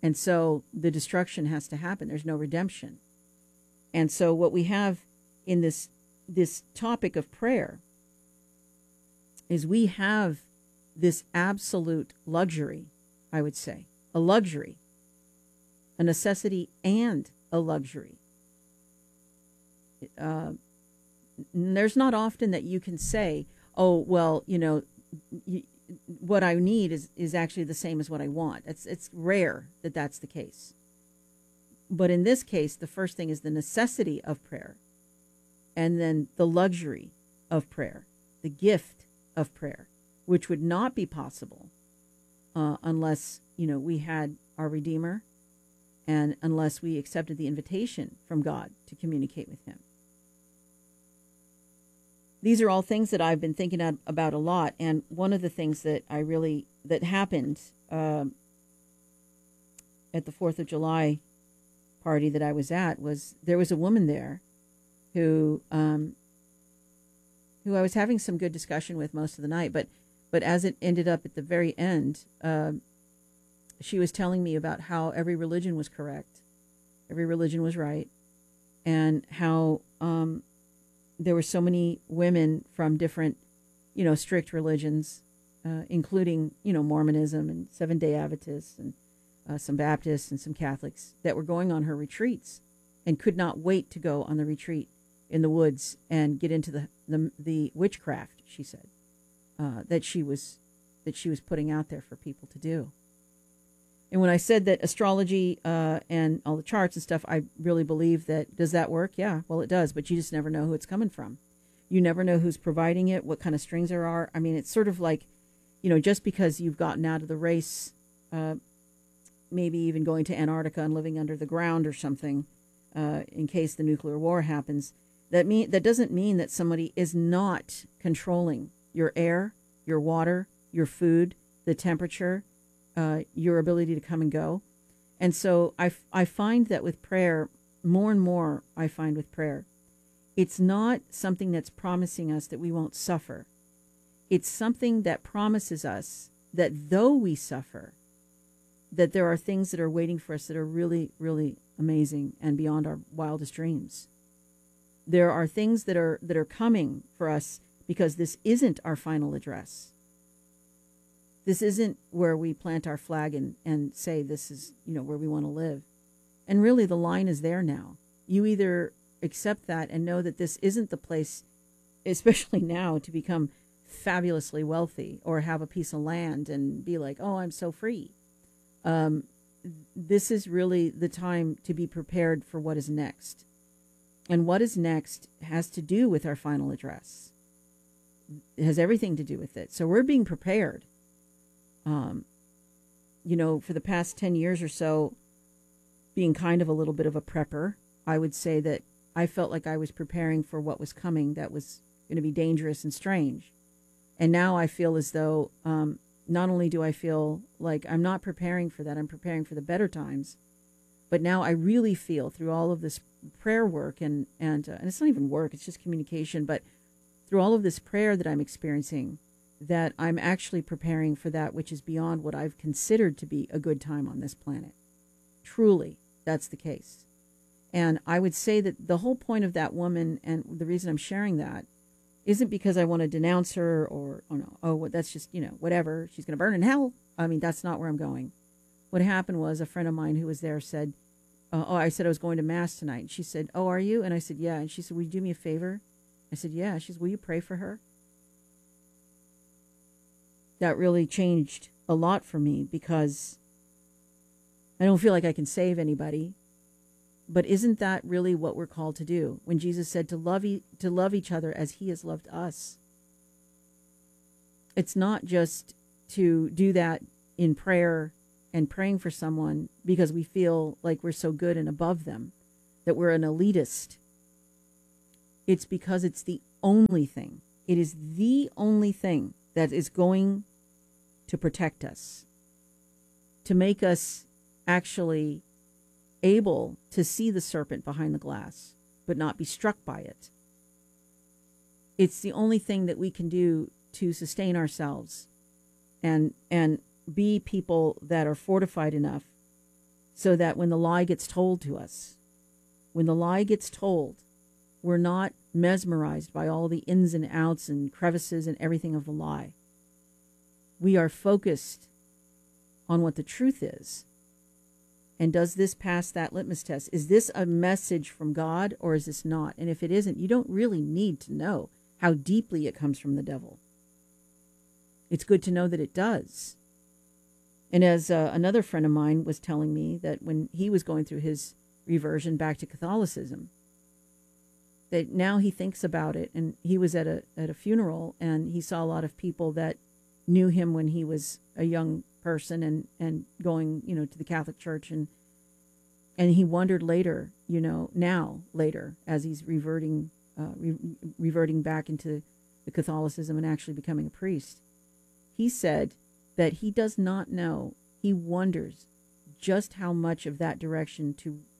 And so the destruction has to happen. There's no redemption. And so what we have in this topic of prayer is we have this absolute luxury, I would say, a luxury, a necessity and a luxury. There's not often that you can say, oh, well, what I need is actually the same as what I want. It's rare that that's the case. But in this case, the first thing is the necessity of prayer, and then the luxury of prayer, the gift of prayer, which would not be possible unless, we had our Redeemer, and unless we accepted the invitation from God to communicate with him. These are all things that I've been thinking about a lot, and one of the things that that happened at the 4th of July party that I was at was there was a woman there who I was having some good discussion with most of the night, but as it ended up at the very end, she was telling me about how every religion was correct, every religion was right, and how there were so many women from different, strict religions, including, Mormonism and Seventh-day Adventists and some Baptists and some Catholics that were going on her retreats and could not wait to go on the retreat in the woods and get into the witchcraft, she said, that she was putting out there for people to do. And when I said that astrology and all the charts and stuff, I really believe that, does that work? Yeah, well, it does, but you just never know who it's coming from. You never know who's providing it, what kind of strings there are. I mean, it's sort of like, just because you've gotten out of the race, maybe even going to Antarctica and living under the ground or something, in case the nuclear war happens, that doesn't mean that somebody is not controlling your air, your water, your food, the temperature, your ability to come and go. And so I find that with prayer, more and more I find with prayer, it's not something that's promising us that we won't suffer. It's something that promises us that though we suffer, that there are things that are waiting for us that are really, really amazing and beyond our wildest dreams. There are things that are coming for us because this isn't our final address. This isn't where we plant our flag and say this is, where we want to live. And really the line is there now. You either accept that and know that this isn't the place, especially now, to become fabulously wealthy or have a piece of land and be like, oh, I'm so free. This is really the time to be prepared for what is next. And what is next has to do with our final address. It has everything to do with it. So we're being prepared. For the past 10 years or so, being kind of a little bit of a prepper, I would say that I felt like I was preparing for what was coming that was going to be dangerous and strange. And now I feel as though not only do I feel like I'm not preparing for that, I'm preparing for the better times, but now I really feel through all of this prayer work and it's not even work, it's just communication, but through all of this prayer that I'm experiencing, that I'm actually preparing for that which is beyond what I've considered to be a good time on this planet. Truly, that's the case. And I would say that the whole point of that woman, and the reason I'm sharing that, isn't because I want to denounce her or that's just, whatever, she's going to burn in hell. I mean, that's not where I'm going. What happened was a friend of mine who was there said, I said I was going to Mass tonight. And she said, oh, are you? And I said, yeah. And she said, will you do me a favor? I said, yeah. She said, will you pray for her? That really changed a lot for me because I don't feel like I can save anybody. But isn't that really what we're called to do? When Jesus said to love each other as he has loved us. It's not just to do that in prayer and praying for someone because we feel like we're so good and above them, that we're an elitist. It's because it's the only thing. It is the only thing that is going to protect us, to make us actually able to see the serpent behind the glass, but not be struck by it. It's the only thing that we can do to sustain ourselves and be people that are fortified enough so that when the lie gets told to us, when the lie gets told, we're not mesmerized by all the ins and outs and crevices and everything of the lie. We are focused on what the truth is. And does this pass that litmus test? Is this a message from God or is this not? And if it isn't, you don't really need to know how deeply it comes from the devil. It's good to know that it does. And as another friend of mine was telling me that when he was going through his reversion back to Catholicism, that now he thinks about it, and he was at a funeral, and he saw a lot of people that knew him when he was a young person and going, to the Catholic Church, and he wondered later, later, as he's reverting back into the Catholicism and actually becoming a priest, he said that he does not know. He wonders just how much of that direction to